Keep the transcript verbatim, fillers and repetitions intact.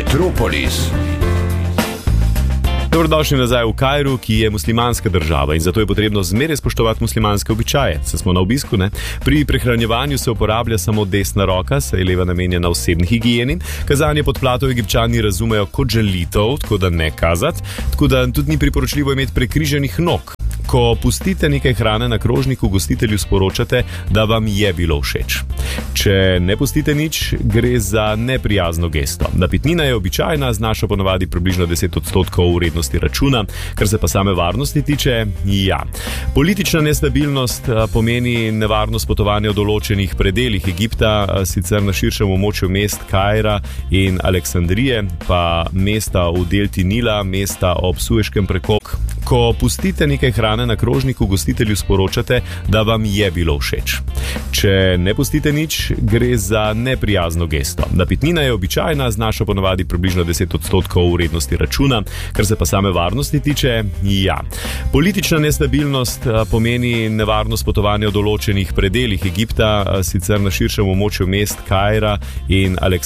Metropolis. Dobrodošli nazaj v Kairu, ki je muslimanska država in zato je potrebno zmeraj spoštovati muslimanske običaje. Se smo na obisku, ne? Pri prehranjevanju se uporablja samo desna roka, saj je leva namenjena osebni higieni. Kazanje podplatov Egipčani razumejo kot želitev, tako da ne kazati, tako da tudi ni priporočljivo imeti prekriženih nog. Ko pustite nekaj hrane na krožniku, gostitelju sporočate, da vam je bilo všeč. Če ne pustite nič, gre za neprijazno gesto. Napitnina je običajna, znaša ponavadi približno deset odstotkov vrednosti računa, kar se pa same varnosti tiče, ja. Politična nestabilnost pomeni nevarnost potovanja v določenih predelih Egipta, sicer na širšem območju mest Kaira in Aleksandrije, pa mesta v delti Nila, mesta ob Sueškem prekopu. Ko pustite nekaj hrane na krožniku, gostitelju sporočate, da vam je bilo všeč. Če ne pustite nič, gre za neprijazno gesto. Napitnina je običajna, znaša ponavadi približno deset odstotkov vrednosti računa, kar se pa same varnosti tiče, ja. Politična nestabilnost pomeni nevarnost potovanja v določenih predelih Egipta, sicer na širšem območju mest Kaira in Aleksandrije.